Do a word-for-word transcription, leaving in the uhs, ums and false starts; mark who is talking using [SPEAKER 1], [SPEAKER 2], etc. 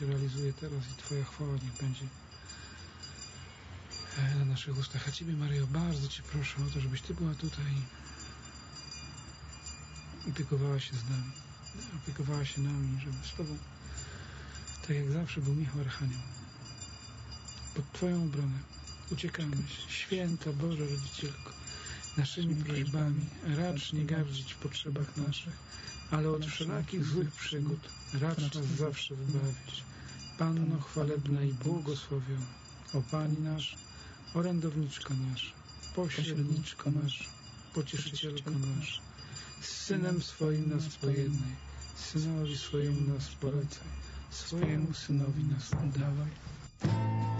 [SPEAKER 1] się realizuje teraz i Twoja chwała niech będzie na naszych ustach. A Ciebie, Maryjo, bardzo Cię proszę o to, żebyś Ty była tutaj i opiekowała się z nami, opiekowała się nami, żeby z Tobą, tak jak zawsze, był Michał Archanioł. Pod Twoją obronę uciekamy. Święta Boża Rodzicielko, naszymi prośbami racz nie gardzić w potrzebach naszych, ale od wszelakich złych przygód racz nas zawsze wybawić. Panno chwalebna i błogosławiona, o Pani nasz, orędowniczko nasz, pośredniczko nasz, pocieszycielko nasz, z Synem swoim nas pojednaj, Synowi swojemu nas polecaj, swojemu Synowi nas oddawaj.